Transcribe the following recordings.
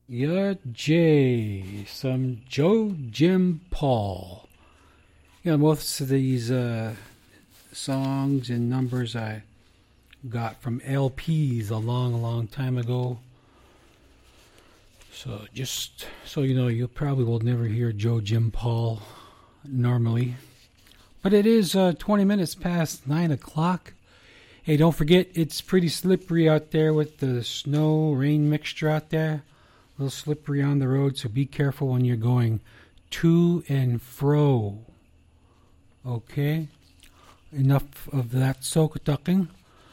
Yeah, Jay, some Joe Jim Paul. Most of these songs and numbers I got from LPs a long, long time ago. So just so you know, you probably will never hear Joe Jim Paul normally. But it is 20 minutes past 9 o'clock. Hey, don't forget, it's pretty slippery out there with the snow-rain mixture out there. A little slippery on the road, so be careful when you're going to and fro. Okay? Enough of that soak-tucking.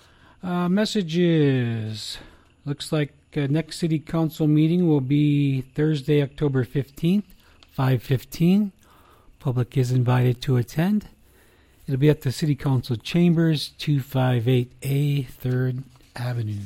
Messages. Looks like next city council meeting will be Thursday, October 15th, 5:15. Public is invited to attend. It'll be at the City Council Chambers, 258A 3rd Avenue.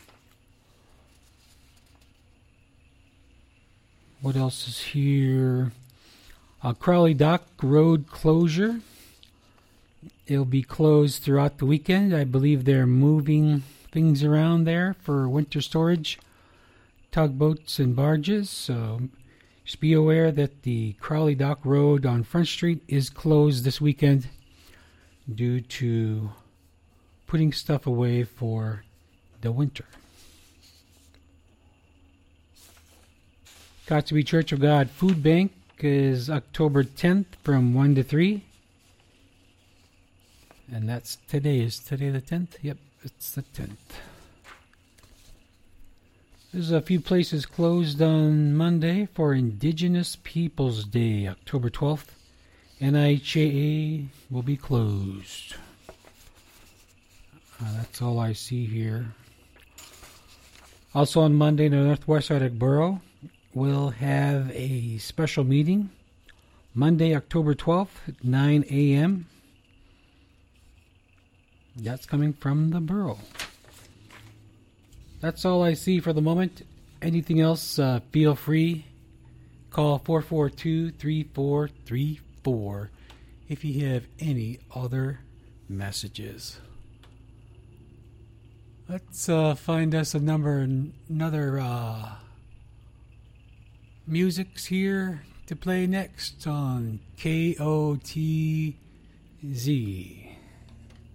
What else is here? Crowley Dock Road closure. It'll be closed throughout the weekend. I believe they're moving things around there for winter storage, tugboats and barges. So just be aware that the Crowley Dock Road on Front Street is closed this weekend due to putting stuff away for the winter. Kotzebue Church of God Food Bank is October 10th from 1 to 3. And that's today. Is today the 10th? Yep, it's the 10th. There's a few places closed on Monday for Indigenous Peoples Day, October 12th. NIHAA will be closed. That's all I see here. Also on Monday, the Northwest Arctic Borough will have a special meeting. Monday, October 12th at 9 a.m. That's coming from the borough. That's all I see for the moment. Anything else, feel free. Call 442-3434 if you have any other messages. Let's find us another music's here to play next on KOTZ.